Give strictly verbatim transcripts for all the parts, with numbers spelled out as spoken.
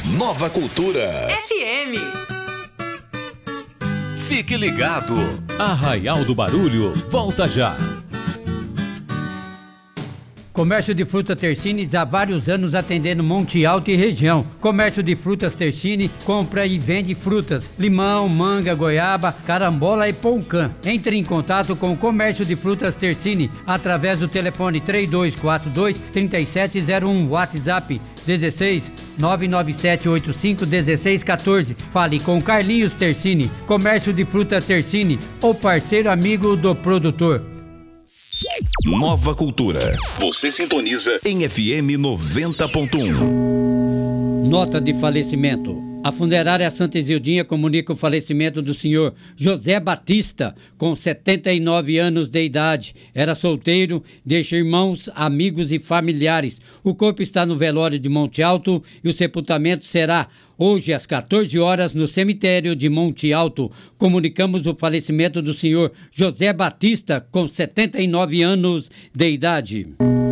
Nova Cultura F M. Fique ligado. Arraial do Barulho volta já. Comércio de frutas Tersines há vários anos atendendo Monte Alto e região. Comércio de frutas Tersine compra e vende frutas, limão, manga, goiaba, carambola e poucã. Entre em contato com o Comércio de frutas Tersine através do telefone três dois quatro dois, três sete zero um, WhatsApp dezesseis, nove nove sete oito cinco, dezesseis quatorze. Fale com Carlinhos Tersine. Comércio de frutas Tersine, o parceiro amigo do produtor. Nova Cultura. Você sintoniza em F M noventa ponto um. Nota de falecimento. A funerária Santa Isildinha comunica o falecimento do senhor José Batista, com setenta e nove anos de idade. Era solteiro, deixa irmãos, amigos e familiares. O corpo está no velório de Monte Alto e o sepultamento será hoje às quatorze horas no cemitério de Monte Alto. Comunicamos o falecimento do senhor José Batista, com setenta e nove anos de idade.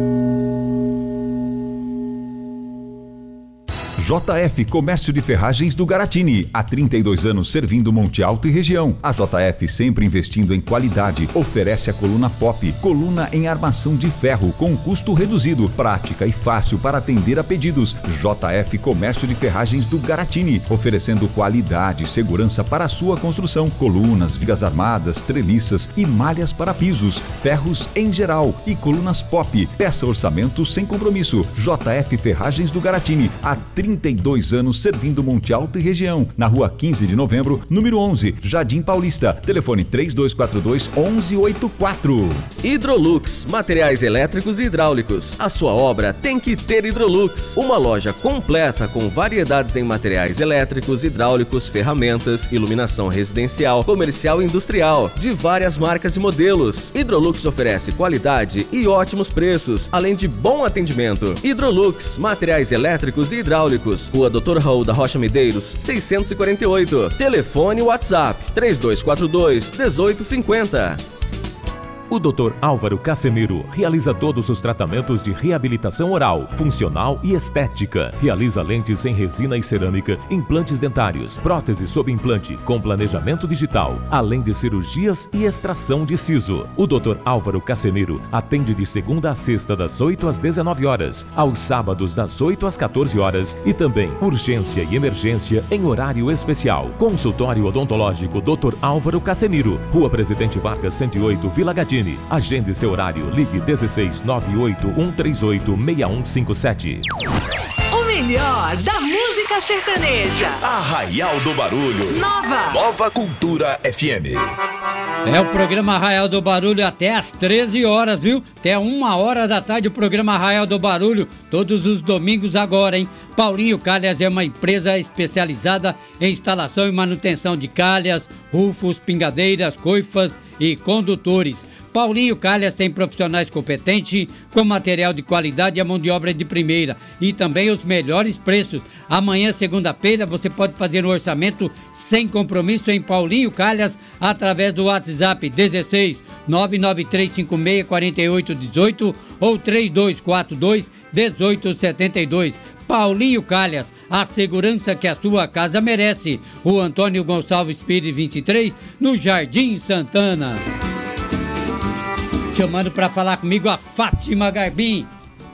J F Comércio de Ferragens do Garatini, há trinta e dois anos servindo Monte Alto e região. A J F sempre investindo em qualidade, oferece a coluna Pop, coluna em armação de ferro com custo reduzido, prática e fácil para atender a pedidos. J F Comércio de Ferragens do Garatini, oferecendo qualidade e segurança para a sua construção, colunas, vigas armadas, treliças e malhas para pisos, ferros em geral e colunas Pop. Peça orçamento sem compromisso. J F Ferragens do Garatini, há trinta e dois anos servindo Monte Alto e região. Na rua quinze de novembro, número onze, Jardim Paulista. Telefone três dois quatro dois, onze oitenta e quatro. Hidrolux, materiais elétricos e hidráulicos. A sua obra tem que ter Hidrolux. Uma loja completa com variedades em materiais elétricos, hidráulicos, ferramentas, iluminação residencial, comercial e industrial, de várias marcas e modelos. Hidrolux oferece qualidade e ótimos preços, além de bom atendimento. Hidrolux, materiais elétricos e hidráulicos. Rua doutor Raul da Rocha Medeiros, seiscentos e quarenta e oito. Telefone WhatsApp três dois quatro dois, um oito cinco zero. O doutor Álvaro Casemiro realiza todos os tratamentos de reabilitação oral, funcional e estética. Realiza lentes em resina e cerâmica, implantes dentários, próteses sob implante com planejamento digital, além de cirurgias e extração de siso. O doutor Álvaro Casemiro atende de segunda a sexta das oito às dezenove horas, aos sábados das oito às quatorze horas e também urgência e emergência em horário especial. Consultório odontológico doutor Álvaro Casemiro, Rua Presidente Vargas cento e oito, Vila Gadini. Agende seu horário. Ligue dezesseis, nove oito um três oito, seis um cinco sete. O melhor da música sertaneja. Arraial do Barulho. Nova. Nova Cultura F M. É o programa Arraial do Barulho até às treze horas, viu? Até uma hora da tarde o programa Arraial do Barulho, todos os domingos agora, hein? Paulinho Calhas é uma empresa especializada em instalação e manutenção de calhas, rufos, pingadeiras, coifas e condutores. Paulinho Calhas tem profissionais competentes, com material de qualidade e a mão de obra de primeira. E também os melhores preços. Amanhã, segunda-feira, você pode fazer um orçamento sem compromisso em Paulinho Calhas, através do WhatsApp dezesseis, nove nove três cinco seis, quatro oito um oito ou três dois quatro dois, um oito sete dois. Paulinho Calhas, a segurança que a sua casa merece. O Antônio Gonçalves Pires vinte e três, no Jardim Santana. Chamando para falar comigo a Fátima Garbim.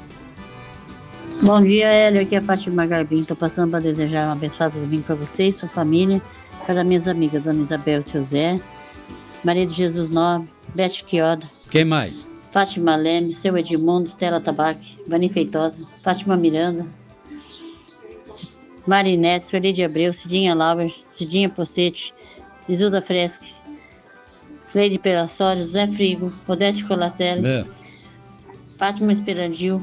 Bom dia, Hélio. Aqui é a Fátima Garbim. Estou passando para desejar um abençoado domingo para você e sua família, para minhas amigas Dona Isabel e seu Zé, Maria de Jesus Nobre, Bete Quioda. Quem mais? Fátima Leme, seu Edmundo, Stella Tabaque, Vani Feitosa, Fátima Miranda, Marinete, Sueli de Abreu, Cidinha Lauer, Cidinha Possete, Isilda Freschi, Cleide Perassório, José Frigo, Odete Colatelli, é. Fátima Esperandil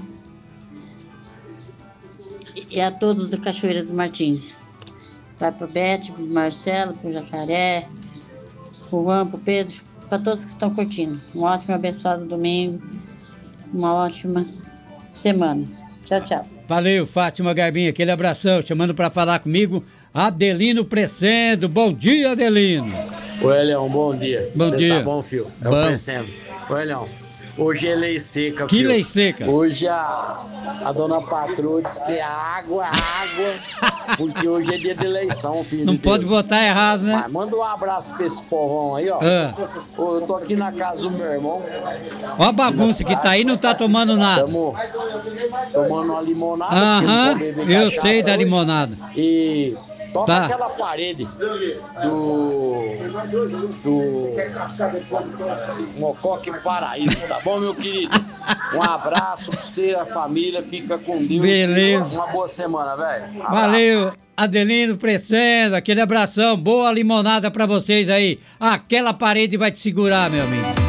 e a todos do Cachoeira dos Martins. Vai para o Bete, para o Marcelo, para o Jacaré, para o Juan, para o Pedro, para todos que estão curtindo. Um ótimo abençoado domingo, uma ótima semana. Tchau, tchau. Valeu, Fátima Garbinha, aquele abração. Chamando para falar comigo, Adelino Presendo. Bom dia, Adelino. Ô, Elião, bom dia. Bom Você dia. Tá bom, filho? É bom. o Presendo. Ô, Elião, Hoje é lei seca, Que filho. lei seca? Hoje a, a dona patroa disse que é água, água, porque hoje é dia de eleição, filho. Não de pode Deus. botar errado, né? Mas manda um abraço pra esse povão aí, ó. Ah. Ô, eu tô aqui na casa do meu irmão. Ó a bagunça que tá aí, não tá tomando nada. Tamo tomando uma limonada. Aham, porque não pode beber eu cachaça sei da hoje. limonada. E toca Tá. aquela parede do. do. Mocoque Paraíso, tá bom, meu querido? Um abraço pra você, a família, fica com Deus. Beleza. Uma boa semana, velho. Abraço. Valeu, Adelino Crescendo, aquele abração, boa limonada pra vocês aí. Aquela parede vai te segurar, meu amigo.